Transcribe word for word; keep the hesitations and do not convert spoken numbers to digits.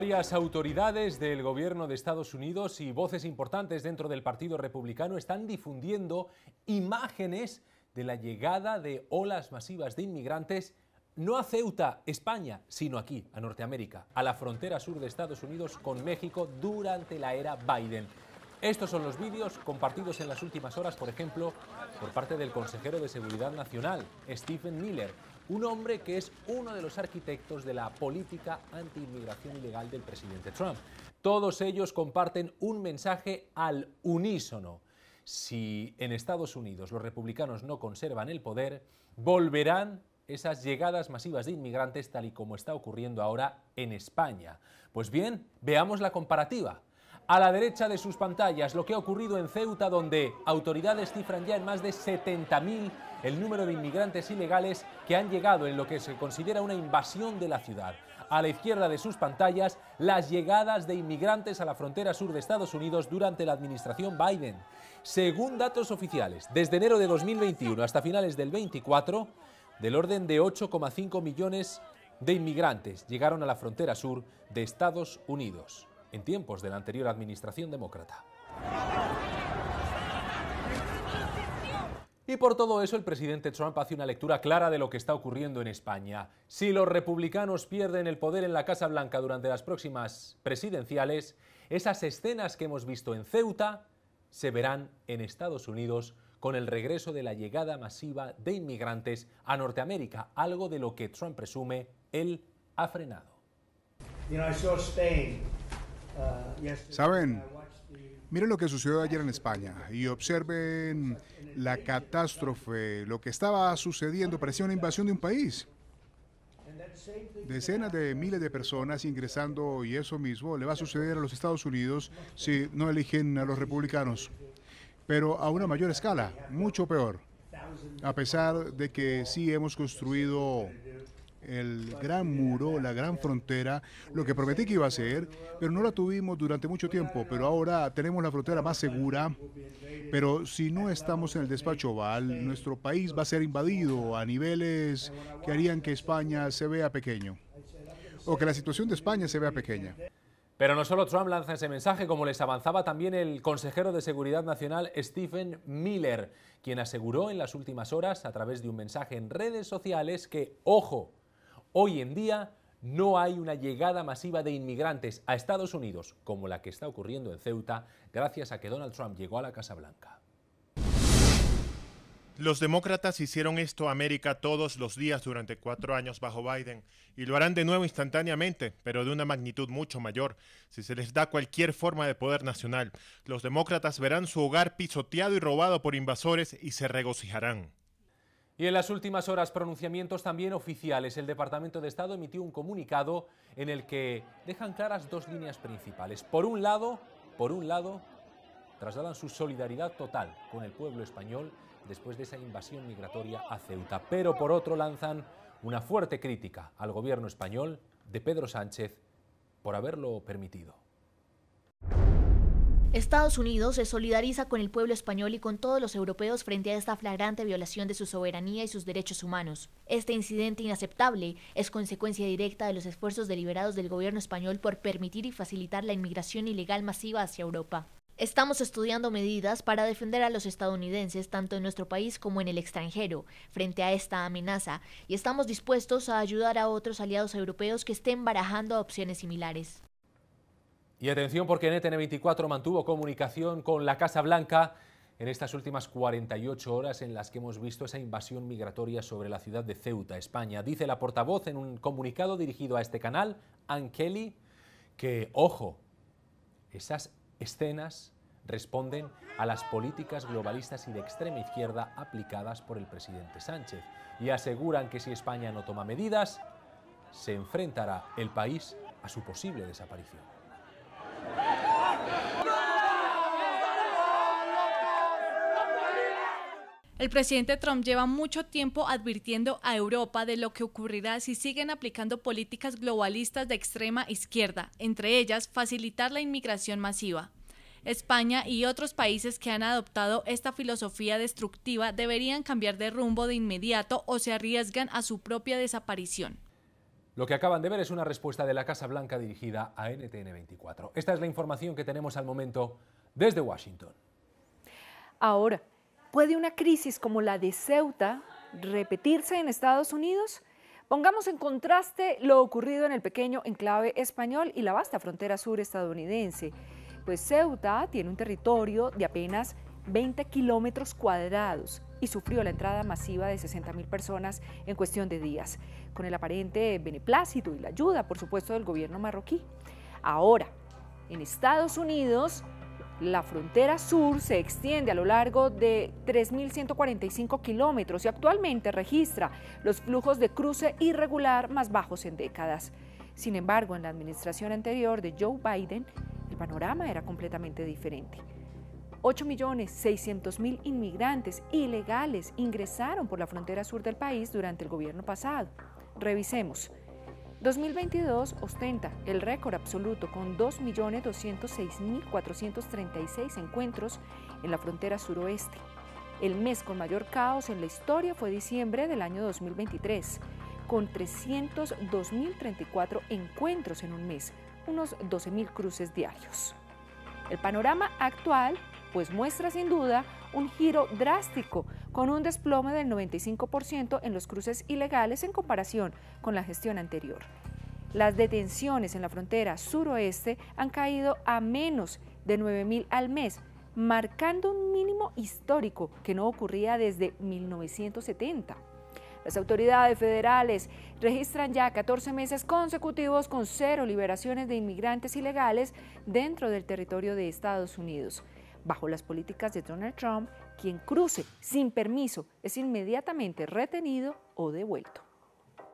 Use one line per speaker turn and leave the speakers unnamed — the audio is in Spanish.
Varias autoridades del gobierno de Estados Unidos y voces importantes dentro del Partido Republicano están difundiendo imágenes de la llegada de olas masivas de inmigrantes, no a Ceuta, España, sino aquí, a Norteamérica, a la frontera sur de Estados Unidos con México durante la era Biden. Estos son los vídeos compartidos en las últimas horas, por ejemplo, por parte del consejero de Seguridad Nacional, Stephen Miller, un hombre que es uno de los arquitectos de la política anti-inmigración ilegal del presidente Trump. Todos ellos comparten un mensaje al unísono. Si en Estados Unidos los republicanos no conservan el poder, volverán esas llegadas masivas de inmigrantes tal y como está ocurriendo ahora en España. Pues bien, veamos la comparativa. A la derecha de sus pantallas, lo que ha ocurrido en Ceuta, donde autoridades cifran ya en más de setenta mil el número de inmigrantes ilegales que han llegado en lo que se considera una invasión de la ciudad. A la izquierda de sus pantallas, las llegadas de inmigrantes a la frontera sur de Estados Unidos durante la administración Biden. Según datos oficiales, desde enero de dos mil veintiuno hasta finales del veinticuatro, del orden de ocho coma cinco millones de inmigrantes llegaron a la frontera sur de Estados Unidos, en tiempos de la anterior administración demócrata. Y por todo eso, el presidente Trump hace una lectura clara de lo que está ocurriendo en España. Si los republicanos pierden el poder en la Casa Blanca durante las próximas presidenciales, esas escenas que hemos visto en Ceuta se verán en Estados Unidos con el regreso de la llegada masiva de inmigrantes a Norteamérica, algo de lo que Trump presume él ha frenado.
¿Saben? Miren lo que sucedió ayer en España y observen la catástrofe, lo que estaba sucediendo, parecía una invasión de un país. Decenas de miles de personas ingresando y eso mismo le va a suceder a los Estados Unidos si no eligen a los republicanos, pero a una mayor escala, mucho peor. A pesar de que sí hemos construido el gran muro, la gran frontera, lo que prometí que iba a ser, pero no la tuvimos durante mucho tiempo, pero ahora tenemos la frontera más segura, pero si no estamos en el despacho Oval, nuestro país va a ser invadido a niveles que harían que España se vea pequeño, o que la situación de España se vea pequeña.
Pero no solo Trump lanza ese mensaje, como les avanzaba también el consejero de Seguridad Nacional, Stephen Miller, quien aseguró en las últimas horas, a través de un mensaje en redes sociales, que, ojo, hoy en día no hay una llegada masiva de inmigrantes a Estados Unidos como la que está ocurriendo en Ceuta gracias a que Donald Trump llegó a la Casa Blanca.
Los demócratas hicieron esto a América todos los días durante cuatro años bajo Biden y lo harán de nuevo instantáneamente, pero de una magnitud mucho mayor. Si se les da cualquier forma de poder nacional, los demócratas verán su hogar pisoteado y robado por invasores y se regocijarán.
Y en las últimas horas, pronunciamientos también oficiales. El Departamento de Estado emitió un comunicado en el que dejan claras dos líneas principales. Por un lado, por un lado, trasladan su solidaridad total con el pueblo español después de esa invasión migratoria a Ceuta. Pero por otro, lanzan una fuerte crítica al gobierno español de Pedro Sánchez por haberlo permitido.
Estados Unidos se solidariza con el pueblo español y con todos los europeos frente a esta flagrante violación de su soberanía y sus derechos humanos. Este incidente inaceptable es consecuencia directa de los esfuerzos deliberados del gobierno español por permitir y facilitar la inmigración ilegal masiva hacia Europa. Estamos estudiando medidas para defender a los estadounidenses tanto en nuestro país como en el extranjero frente a esta amenaza y estamos dispuestos a ayudar a otros aliados europeos que estén barajando opciones similares.
Y atención, porque N T N veinticuatro mantuvo comunicación con la Casa Blanca en estas últimas cuarenta y ocho horas en las que hemos visto esa invasión migratoria sobre la ciudad de Ceuta, España. Dice la portavoz en un comunicado dirigido a este canal, Ann Kelly, que, ojo, esas escenas responden a las políticas globalistas y de extrema izquierda aplicadas por el presidente Sánchez y aseguran que si España no toma medidas, se enfrentará el país a su posible desaparición.
El presidente Trump lleva mucho tiempo advirtiendo a Europa de lo que ocurrirá si siguen aplicando políticas globalistas de extrema izquierda, entre ellas facilitar la inmigración masiva. España y otros países que han adoptado esta filosofía destructiva deberían cambiar de rumbo de inmediato o se arriesgan a su propia desaparición.
Lo que acaban de ver es una respuesta de la Casa Blanca dirigida a N T N veinticuatro. Esta es la información que tenemos al momento desde Washington.
Ahora, ¿puede una crisis como la de Ceuta repetirse en Estados Unidos? Pongamos en contraste lo ocurrido en el pequeño enclave español y la vasta frontera sur estadounidense. Pues Ceuta tiene un territorio de apenas veinte kilómetros cuadrados y sufrió la entrada masiva de sesenta mil personas en cuestión de días, con el aparente beneplácito y la ayuda, por supuesto, del gobierno marroquí. Ahora, en Estados Unidos, la frontera sur se extiende a lo largo de tres mil ciento cuarenta y cinco kilómetros y actualmente registra los flujos de cruce irregular más bajos en décadas. Sin embargo, en la administración anterior de Joe Biden, el panorama era completamente diferente. ocho millones seiscientos mil inmigrantes ilegales ingresaron por la frontera sur del país durante el gobierno pasado. Revisemos. dos mil veintidós ostenta el récord absoluto con dos millones doscientos seis mil cuatrocientos treinta y seis encuentros en la frontera suroeste. El mes con mayor caos en la historia fue diciembre del año dos mil veintitrés, con trescientos dos mil treinta y cuatro encuentros en un mes, unos doce mil cruces diarios. El panorama actual pues muestra sin duda un giro drástico, con un desplome del noventa y cinco por ciento en los cruces ilegales en comparación con la gestión anterior. Las detenciones en la frontera suroeste han caído a menos de nueve mil al mes, marcando un mínimo histórico que no ocurría desde mil novecientos setenta. Las autoridades federales registran ya catorce meses consecutivos con cero liberaciones de inmigrantes ilegales dentro del territorio de Estados Unidos. Bajo las políticas de Donald Trump, quien cruce sin permiso es inmediatamente retenido o devuelto.